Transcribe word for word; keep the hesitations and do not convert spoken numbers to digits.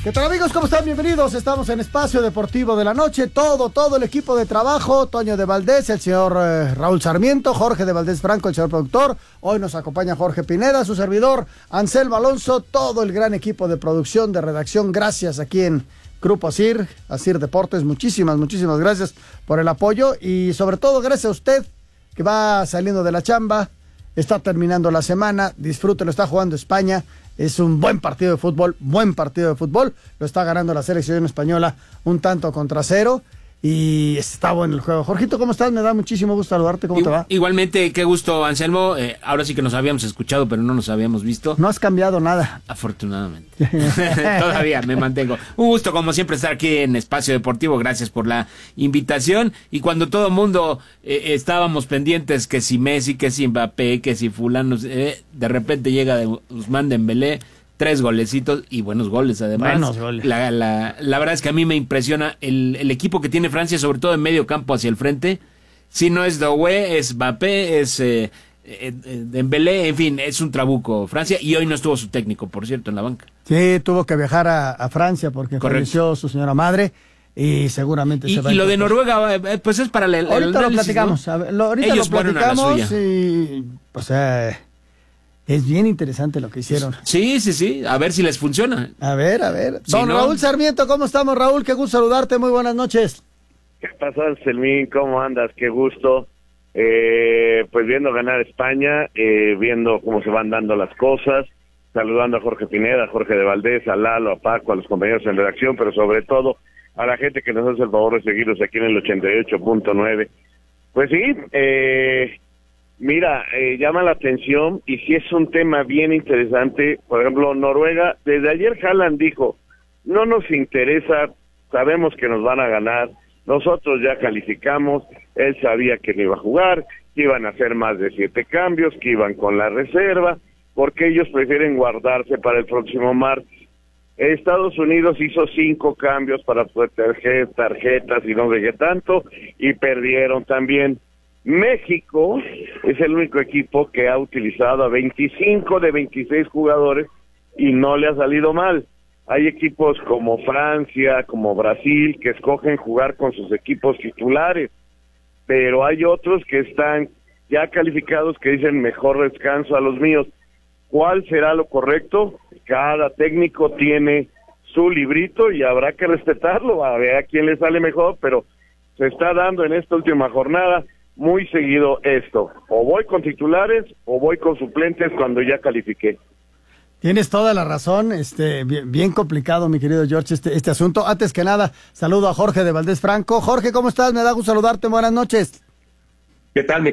¿Qué tal, amigos? ¿Cómo están? Bienvenidos. Estamos en Espacio Deportivo de la Noche. Todo, todo el equipo de trabajo. Toño de Valdés, el señor eh, Raúl Sarmiento, Jorge de Valdés Franco, el señor productor. Hoy nos acompaña Jorge Pineda, su servidor, Anselmo Alonso, todo el gran equipo de producción, de redacción. Gracias aquí en Grupo Asir, Asir Deportes. Muchísimas, muchísimas gracias por el apoyo y sobre todo gracias a usted que va saliendo de la chamba, está terminando la semana, disfrútelo, está jugando España. Es un buen partido de fútbol, buen partido de fútbol. Lo está ganando la selección española un tanto contra cero. Y está bueno el juego. Jorgito, ¿cómo estás? Me da muchísimo gusto saludarte. ¿Cómo I- te va? Igualmente, qué gusto, Anselmo. Eh, ahora sí que nos habíamos escuchado, pero no nos habíamos visto. No has cambiado nada. Afortunadamente. Todavía me mantengo. Un gusto, como siempre, estar aquí en Espacio Deportivo. Gracias por la invitación. Y cuando todo el mundo eh, estábamos pendientes que si Messi, que si Mbappé, que si fulano, eh, de repente llega de Ousmane Dembélé, tres golecitos y buenos goles además. Buenos goles. La, la, la verdad es que a mí me impresiona el, el equipo que tiene Francia, sobre todo en medio campo hacia el frente. Si no es Doué, es Mbappé, es eh, eh, Dembélé, en fin, es un trabuco Francia. Y hoy no estuvo su técnico, por cierto, en la banca. Sí, tuvo que viajar a, a Francia porque Correcto. falleció su señora madre y seguramente Y, se va a y lo de incorporar. Noruega, eh, pues es para el, el Ahorita lo análisis, platicamos. ¿no? A ver, lo, ahorita Ellos lo fueron a la platicamos suya. y, o sea, es bien interesante lo que hicieron. Sí, sí, sí, a ver si les funciona. A ver, a ver. Si Don no- Raúl Sarmiento, ¿cómo estamos, Raúl? Qué gusto saludarte. Muy buenas noches. ¿Qué pasó, Anselmín? ¿Cómo andas? Qué gusto. Eh, pues viendo ganar España, eh, viendo cómo se van dando las cosas, saludando a Jorge Pineda, a Jorge de Valdés, a Lalo, a Paco, a los compañeros en redacción, pero sobre todo a la gente que nos hace el favor de seguirnos aquí en el ochenta y ocho punto nueve. Pues sí, eh, mira, eh, llama la atención y sí es un tema bien interesante. Por ejemplo, Noruega, desde ayer Haaland dijo, no nos interesa, sabemos que nos van a ganar, nosotros ya calificamos, él sabía que no iba a jugar, que iban a hacer más de siete cambios, que iban con la reserva, porque ellos prefieren guardarse para el próximo martes. Estados Unidos hizo cinco cambios para proteger tarjetas y no sé qué tanto, y perdieron también. México es el único equipo que ha utilizado a veinticinco de veintiséis jugadores y no le ha salido mal. Hay equipos como Francia, como Brasil, que escogen jugar con sus equipos titulares, pero hay otros que están ya calificados que dicen mejor descanso a los míos. ¿Cuál será lo correcto? Cada técnico tiene su librito y habrá que respetarlo, a ver a quién le sale mejor, pero se está dando en esta última jornada muy seguido esto. O voy con titulares o voy con suplentes cuando ya califiqué. Tienes toda la razón, este, bien, bien complicado, mi querido George, este, este asunto. Antes que nada, saludo a Jorge de Valdés Franco. Jorge, ¿cómo estás? Me da gusto saludarte, buenas noches. ¿Qué tal, mi